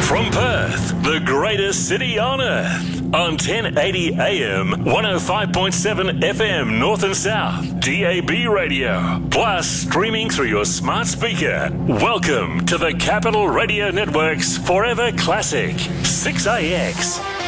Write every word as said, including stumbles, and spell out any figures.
From Perth, the greatest city on earth, on ten eighty A M, one oh five point seven F M North and South, D A B radio, plus streaming through your smart speaker. Welcome to the Capital Radio Network's Forever Classic, six A X.